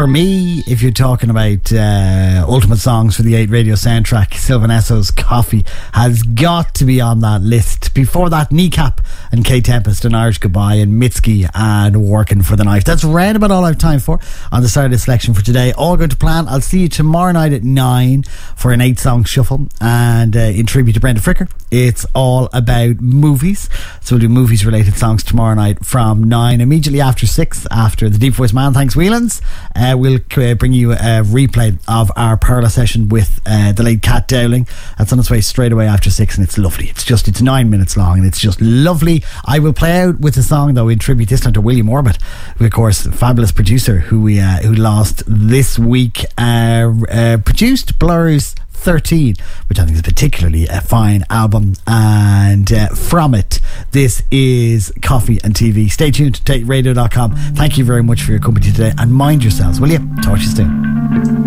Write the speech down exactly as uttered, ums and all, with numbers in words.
me, if you're talking about uh, ultimate songs for the eight Radio soundtrack, Sylvan Esso's Coffee has got to be on that list. Before that, Kneecap and Kate Tempest and Irish Goodbye and Mitski and Working for the Knife. That's round about all I have time for on the Saturday selection for today. All going to plan. I'll see you tomorrow night at nine for an eight song shuffle, and uh, in tribute to Brenda Fricker, it's all about movies. So we'll do movies related songs tomorrow night from nine. Immediately after six, after the Deep Voice Man Thanks Whelans, uh, we'll uh, bring you a replay of our Perla session with uh, the late Cat Dowling. That's on its way straight away after six, and it's lovely. It's just, it's nine minutes long and it's just lovely. I will play out with a song though in tribute this time to William Orbit, who of course, fabulous producer who we uh, who lost this week, uh, uh, produced Blur's thirteen, which I think is particularly a fine album, and uh, from it, this is Coffee and T V. Stay tuned to tate radio dot com. Thank you very much for your company today, and mind yourselves, will you? Talk to you soon.